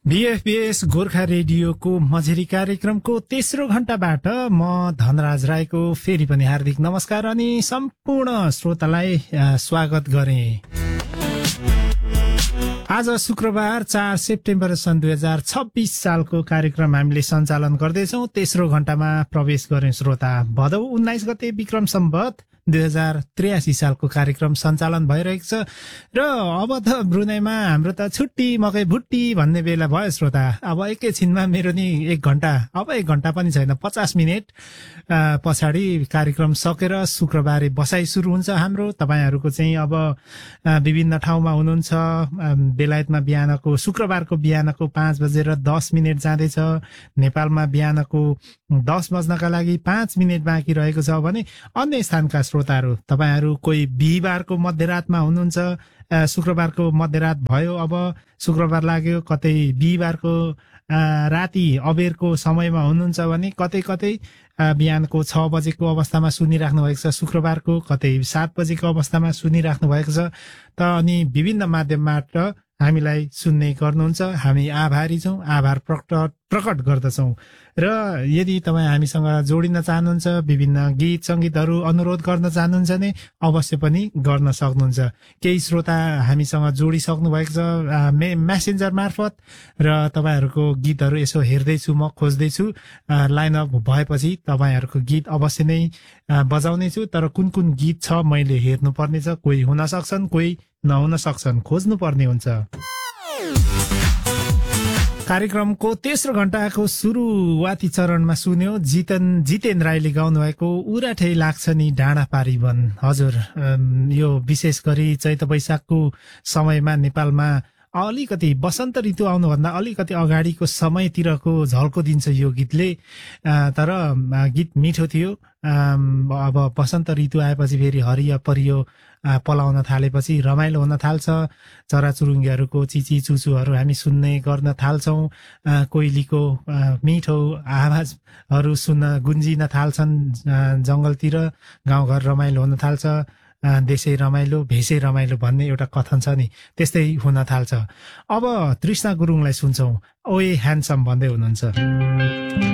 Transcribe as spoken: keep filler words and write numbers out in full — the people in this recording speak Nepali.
बीएफबीएस गोर्खा रेडियोको मझेरी कार्यक्रमको तेस्रो घण्टाबाट म धनराज राईको फेरि पनि हार्दिक नमस्कार अनि सम्पूर्ण श्रोतालाई स्वागत गरे। आज शुक्रबार चार सेप्टेम्बर सन् दुई हजार छब्बीस सालको कार्यक्रम हामीले सञ्चालन गर्दैछौं। तेस्रो घण्टामा प्रवेश गरे श्रोता। भदौ उन्नाइस गते विक्रम सम्वत दुई हजार त्रियासी सालको कार्यक्रम सञ्चालन भइरहेको छ र अब त ब्रुनाईमा हाम्रो त छुट्टी मकै भुट्टी भन्ने बेला भयो श्रोता। अब एकैछिनमा मेरो नि एक घण्टा अब एक घण्टा पनि छैन, पचास मिनट पछाडि कार्यक्रम सकेर शुक्रबारे बसाइ सुरु हुन्छ हाम्रो। तपाईहरूको चाहिँ अब विभिन्न ठाउँमा हुनुहुन्छ। बेलायतमा बिहानको शुक्रबारको बिहानको पाँच बजेर दस मिनट जाँदैछ। नेपालमा बिहानको दस बज्नका लागि पाँच मिनट बाँकी रहेको छ भने अन्य स्थानका श्रोताहरू तपाईहरू कोही बिहिबारको मध्यरातमा हुनुहुन्छ, शुक्रबारको मध्यरात भयो, अब शुक्रबार लाग्यो, कतै बिहिबारको राति अबेरको समयमा हुनुहुन्छ भने कतै कतै बिहानको छ बजेको अवस्थामा सुनिराख्नु भएको छ शुक्रबारको, कतै सात बजेको अवस्थामा सुनिराख्नु भएको छ। त अनि विभिन्न माध्यमबाट हामीलाई सुन्ने गर्नुहुन्छ। हामी आभारी छौँ, आभार प्रकट प्रकट गर्दछौँ। र यदि तपाईँ हामीसँग जोडिन चाहनुहुन्छ, विभिन्न गीत सङ्गीतहरू अनुरोध गर्न चाहनुहुन्छ भने अवश्य पनि गर्न सक्नुहुन्छ। केही श्रोता हामीसँग जोडिसक्नु भएको छ मे म्यासेन्जर मार्फत र तपाईँहरूको गीतहरू यसो हेर्दैछु, म खोज्दैछु। लाइनअप भएपछि तपाईँहरूको गीत अवश्य नै बजाउनेछु। तर कुन कुन गीत छ मैले हेर्नुपर्नेछ। कोही हुन सक्छन्, कोही नहुन सक्छन्, खोज्नु पर्ने हुन्छ। कार्यक्रमको तेस्रो घण्टाको सुरुवाती चरणमा सुन्यो जितन जितेन राईले गाउनु भएको उराठै लाग्छ नि डाँडा पारी वन। हजुर, यो विशेष गरी चैत वैशाखको समयमा नेपालमा अलिकति वसन्त ऋतु आउनुभन्दा अलिकति अगाडिको समयतिरको झल्को दिन्छ यो गीतले। तर गीत मिठो थियो। अब वसन्त ऋतु आएपछि फेरि हरियो परियो पलाउन थालेपछि रमाइलो हुन थाल्छ। चराचुरुङ्गीहरूको चिची चुचुहरू हामी सुन्ने गर्न थाल्छौँ। कोइलीको मिठो आवाजहरू सुन्न गुन्जिन थाल्छन् जङ्गलतिर। गाउँघर रमाइलो हुन थाल्छ। देशै रमाइलो भेषै रमाइलो भन्ने एउटा कथन छ नि, त्यस्तै हुन थाल्छ। अब तृष्णा गुरुङलाई सुन्छौँ, ओए ह्यान्डसम भन्दै हुनुहुन्छ।